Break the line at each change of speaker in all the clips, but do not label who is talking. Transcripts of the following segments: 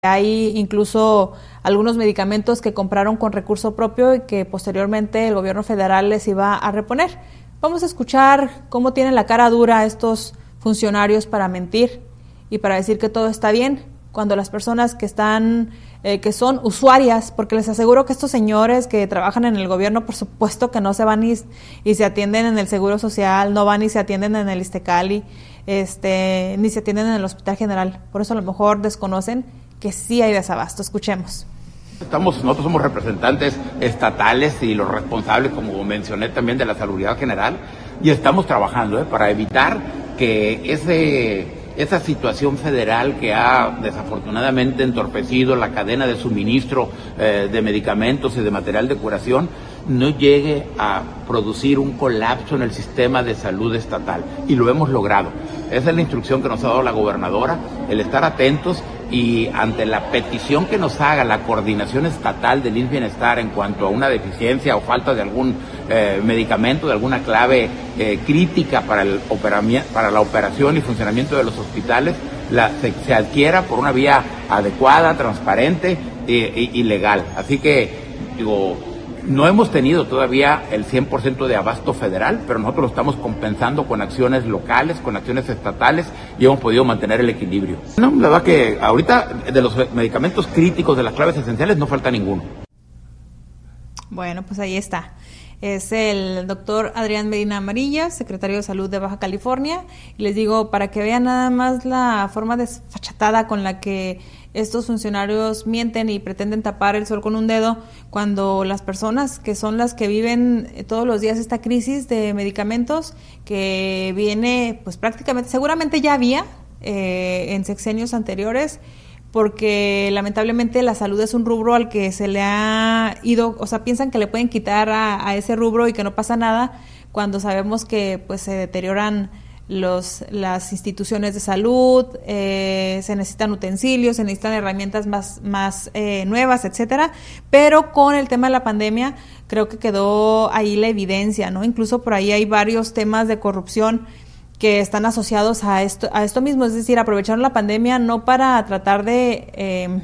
Hay incluso algunos medicamentos que compraron con recurso propio y que posteriormente el gobierno federal les iba a reponer. Vamos a escuchar cómo tienen la cara dura estos funcionarios para mentir y para decir que todo está bien, cuando las personas que están, que son usuarias, porque les aseguro que estos señores que trabajan en el gobierno, por supuesto que no se van y se atienden en el Seguro Social, no van y se atienden en el Iztecali, ni se atienden en el Hospital General. Por eso a lo mejor desconocen que sí hay desabasto. Escuchemos.
Nosotros somos representantes estatales y los responsables, como mencioné, también de la Salubridad General, y estamos trabajando para evitar que esa situación federal que ha desafortunadamente entorpecido la cadena de suministro de medicamentos y de material de curación no llegue a producir un colapso en el sistema de salud estatal, y lo hemos logrado. Esa es la instrucción que nos ha dado la gobernadora, el estar atentos, y ante la petición que nos haga la coordinación estatal del IMSS Bienestar en cuanto a una deficiencia o falta de algún medicamento, de alguna clave crítica para la operación y funcionamiento de los hospitales, se adquiera por una vía adecuada, transparente y legal. Así que, no hemos tenido todavía el 100% de abasto federal, pero nosotros lo estamos compensando con acciones locales, con acciones estatales, y hemos podido mantener el equilibrio. No, la verdad que ahorita de los medicamentos críticos, de las claves esenciales, no falta ninguno.
Bueno, pues ahí está. Es el doctor Adrián Medina Amarilla, secretario de Salud de Baja California. Y les digo, para que vean nada más la forma desfachatada con la que estos funcionarios mienten y pretenden tapar el sol con un dedo, cuando las personas que son las que viven todos los días esta crisis de medicamentos, que viene pues prácticamente, seguramente ya había en sexenios anteriores, porque lamentablemente la salud es un rubro al que se le ha ido, o sea, piensan que le pueden quitar a ese rubro y que no pasa nada, cuando sabemos que pues se deterioran las instituciones de salud, se necesitan utensilios, se necesitan herramientas más nuevas, etcétera, pero con el tema de la pandemia creo que quedó ahí la evidencia, ¿no? Incluso por ahí hay varios temas de corrupción que están asociados a esto mismo, es decir, aprovecharon la pandemia no para tratar de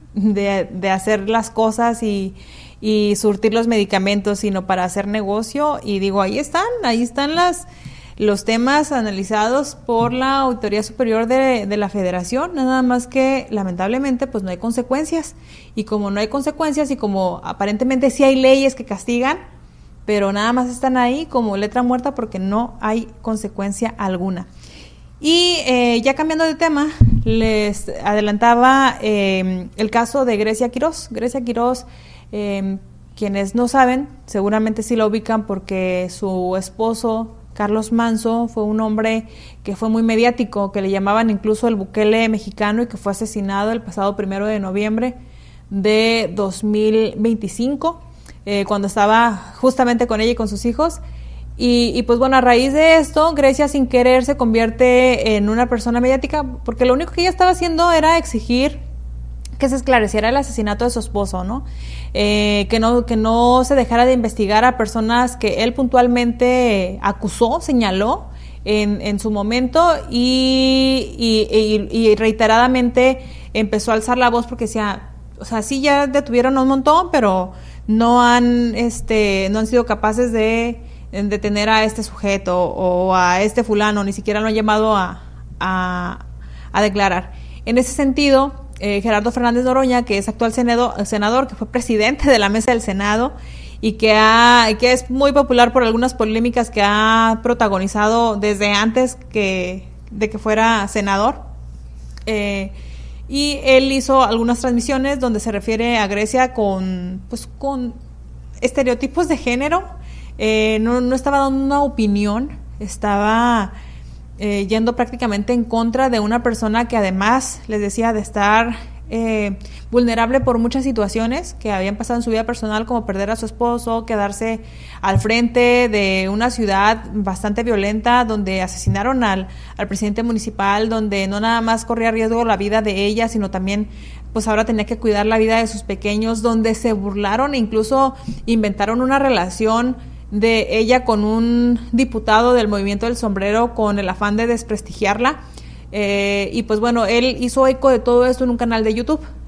hacer las cosas y surtir los medicamentos, sino para hacer negocio. Y digo, ahí están los temas analizados por la Auditoría Superior de la Federación, nada más que lamentablemente pues no hay consecuencias, y como no hay consecuencias y como aparentemente sí hay leyes que castigan, pero nada más están ahí como letra muerta porque no hay consecuencia alguna. Y ya cambiando de tema, les adelantaba el caso de Grecia Quirós. Grecia Quirós, quienes no saben, seguramente sí la ubican porque su esposo, Carlos Manso, fue un hombre que fue muy mediático, que le llamaban incluso el Bukele mexicano, y que fue asesinado el pasado 1 de noviembre de 2025. Cuando estaba justamente con ella y con sus hijos, y pues bueno, a raíz de esto, Grecia sin querer se convierte en una persona mediática, porque lo único que ella estaba haciendo era exigir que se esclareciera el asesinato de su esposo, ¿no? Que no se dejara de investigar a personas que él puntualmente acusó, señaló en su momento, y reiteradamente empezó a alzar la voz porque decía, o sea, sí ya detuvieron a un montón, pero no han sido capaces de detener a este sujeto o a este fulano, ni siquiera lo han llamado a declarar. En ese sentido, Gerardo Fernández Noroña, que es actual senador, que fue presidente de la mesa del Senado y que es muy popular por algunas polémicas que ha protagonizado desde antes de que fuera senador, y él hizo algunas transmisiones donde se refiere a Grecia con estereotipos de género. No estaba dando una opinión, estaba yendo prácticamente en contra de una persona que además, les decía, de estar vulnerable por muchas situaciones que habían pasado en su vida personal, como perder a su esposo, quedarse al frente de una ciudad bastante violenta donde asesinaron al presidente municipal, donde no nada más corría riesgo la vida de ella, sino también pues ahora tenía que cuidar la vida de sus pequeños, donde se burlaron e incluso inventaron una relación de ella con un diputado del Movimiento del Sombrero con el afán de desprestigiarla. Y pues bueno, él hizo eco de todo esto en un canal de YouTube.